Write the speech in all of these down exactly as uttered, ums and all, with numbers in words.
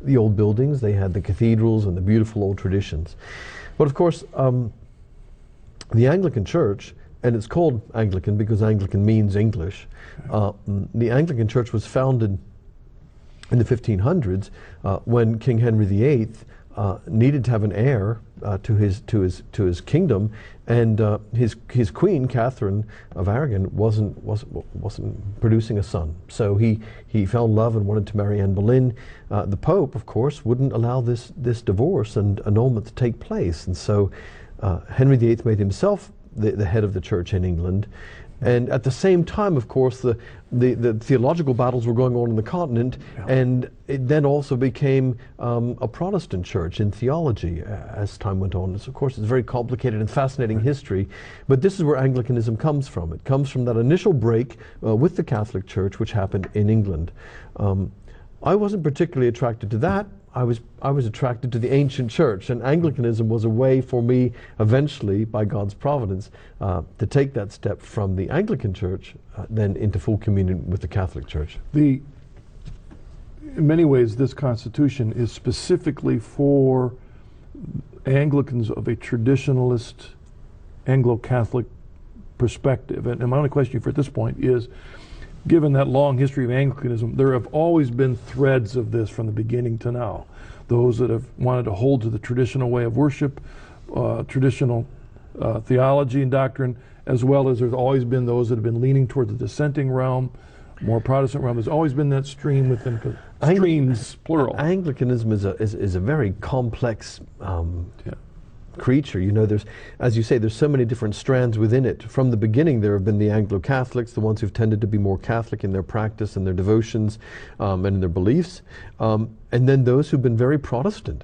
the old buildings, they had the cathedrals and the beautiful old traditions. But of course, um, the Anglican Church, and it's called Anglican because Anglican means English, uh, the Anglican Church was founded in the fifteen hundreds uh, when King Henry the Eighth uh, needed to have an heir uh, to his to his to his kingdom, and uh, his his queen Catherine of Aragon wasn't wasn't wasn't producing a son. So he he fell in love and wanted to marry Anne Boleyn. Uh, the Pope, of course, wouldn't allow this this divorce and annulment to take place, and so uh, Henry the Eighth made himself the, the head of the church in England. And at the same time, of course, the, the, the theological battles were going on in the continent, yeah. and it then also became um, a Protestant church in theology uh, as time went on. It's, of course, it's a very complicated and fascinating history, but this is where Anglicanism comes from. It comes from that initial break uh, with the Catholic Church, which happened in England. Um, I wasn't particularly attracted to that. I was I was attracted to the ancient church, and Anglicanism was a way for me eventually, by God's providence, uh, to take that step from the Anglican Church uh, then into full communion with the Catholic Church. The, in many ways, this Constitution is specifically for Anglicans of a traditionalist Anglo-Catholic perspective. And, and my only question for at this point is, given that long history of Anglicanism, there have always been threads of this from the beginning to now. Those that have wanted to hold to the traditional way of worship, uh, traditional uh, theology and doctrine, as well as there's always been those that have been leaning toward the dissenting realm, more Protestant realm. There's always been that stream within, streams, plural. Anglicanism is a, is, is a very complex um, yeah. creature. You know, there's, as you say, there's so many different strands within it. From the beginning, there have been the Anglo-Catholics, the ones who've tended to be more Catholic in their practice and their devotions um, and in their beliefs, um, and then those who've been very Protestant.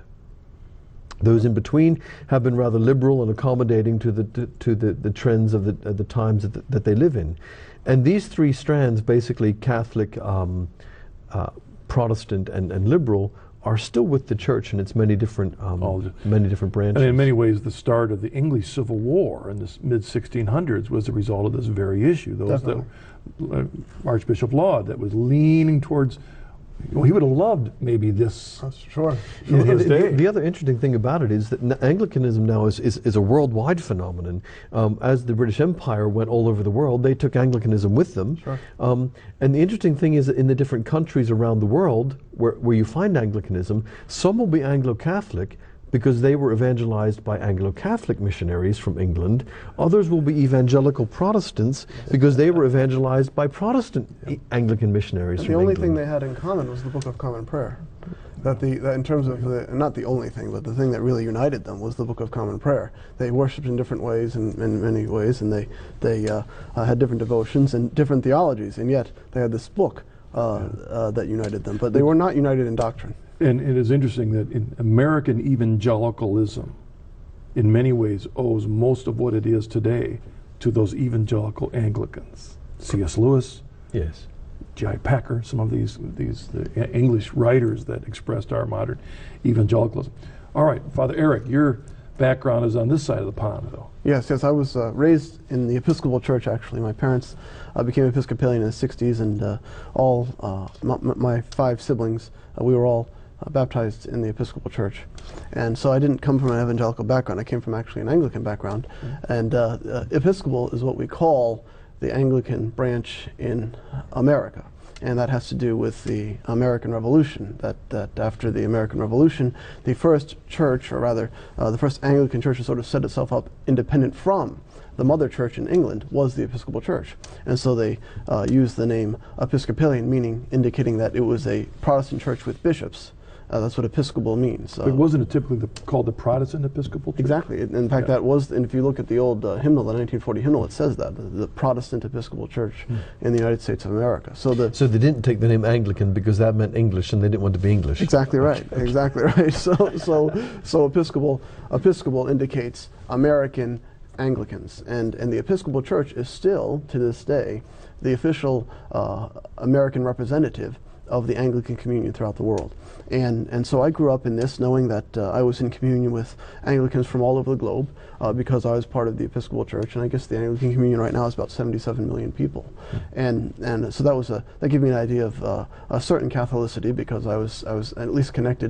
Those in between have been rather liberal and accommodating to the to, to the, the trends of the, of the times that, the, that they live in. And these three strands, basically Catholic, um, uh, Protestant, and, and liberal, are still with the church in its many different um, many different branches. And in many ways, the start of the English Civil War in the mid sixteen hundreds was the result of this very issue. Those Definitely. that uh, Archbishop Laud that was leaning towards. Well, he would have loved maybe this. That's sure. And, and the, the other interesting thing about it is that Anglicanism now is, is, is a worldwide phenomenon. Um, as the British Empire went all over the world, they took Anglicanism with them. Sure. Um, and the interesting thing is that in the different countries around the world where, where you find Anglicanism, some will be Anglo-Catholic because they were evangelized by Anglo-Catholic missionaries from England. Others will be evangelical Protestants because they were evangelized by Protestant yeah. Anglican missionaries and from the only England. thing they had in common was the Book of Common Prayer. That the that in terms of the, not the only thing, but the thing that really united them was the Book of Common Prayer. They worshipped in different ways, in, in many ways, and they they uh, uh, had different devotions and different theologies, and yet they had this book uh, yeah. uh, that united them. But they were not united in doctrine. And it is interesting that in American evangelicalism, in many ways, owes most of what it is today to those evangelical Anglicans. C S Lewis, yes, J I Packer, some of these these the English writers that expressed our modern evangelicalism. All right, Father Eric, your background is on this side of the pond, though. Yes, yes, I was uh, raised in the Episcopal Church, actually. My parents uh, became Episcopalian in the sixties, and uh, all uh, my, my five siblings, uh, we were all Uh, baptized in the Episcopal Church. And so I didn't come from an evangelical background. I came from actually an Anglican background. Mm-hmm. And uh, uh, Episcopal is what we call the Anglican branch in America. And that has to do with the American Revolution, that, that after the American Revolution, the first church, or rather uh, the first Anglican church to sort of set itself up independent from the mother church in England was the Episcopal Church. And so they uh, used the name Episcopalian, meaning indicating that it was a Protestant church with bishops. Uh, that's what Episcopal means. But wasn't it typically the, called the Protestant Episcopal Church? Exactly. In fact, yeah. that was, and if you look at the old uh, hymnal, the nineteen forty hymnal, it says that, the, the Protestant Episcopal Church hmm. in the United States of America. So the so they didn't take the name Anglican because that meant English, and they didn't want to be English. Exactly right. Exactly right. So so so Episcopal Episcopal indicates American Anglicans, and and the Episcopal Church is still to this day the official uh, American representative of the Anglican communion throughout the world. And and so I grew up in this, knowing that uh, I was in communion with Anglicans from all over the globe uh, because I was part of the Episcopal Church, and I guess the Anglican communion right now is about seventy-seven million people. Mm-hmm. And and so that was a that gave me an idea of uh, a certain Catholicity, because I was I was at least connected